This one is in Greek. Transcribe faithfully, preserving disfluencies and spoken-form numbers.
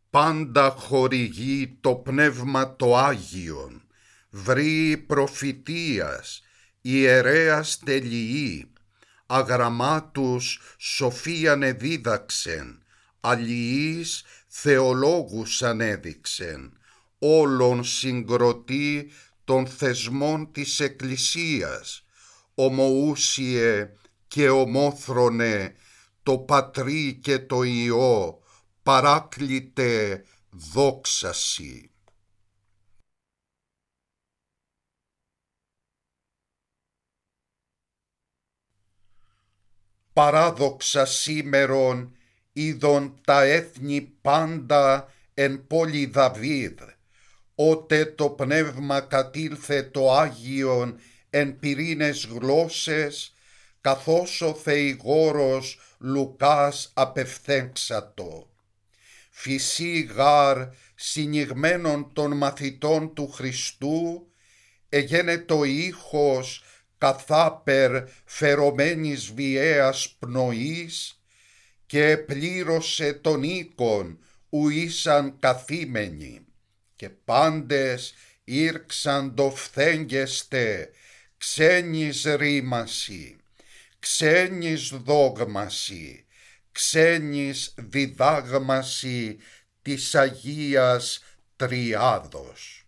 πάντα χορηγεί το Πνεύμα το Άγιον, βρει προφητείας, ιερέας τελειή, αγραμμάτους σοφίαν εδίδαξεν, αλληλείς θεολόγους ανέδειξεν, όλων συγκροτεί των θεσμών της Εκκλησίας, ομοούσιε και ομόθρονε, το Πατρί και το Υιό, παράκλητε δόξασι. Παράδοξα σήμερον είδον τα έθνη πάντα εν πόλη Δαβίδ, ότε το Πνεύμα κατήλθε το Άγιον εν πυρήνες γλώσσες, καθώς ο Θεηγόρος Λουκάς απευθέξατο. Φυσί γάρ συνηγμένων των μαθητών του Χριστού, εγένετο ήχος καθάπερ φερωμένης βιαίας πνοής, και πλήρωσε τον οίκον ου ήσαν καθήμενοι, και πάντες ήρξαν το φθέγγεστε ξένης ρήμαση, ξένης δόγμαση, ξένης διδάγμαση της Αγίας Τριάδος.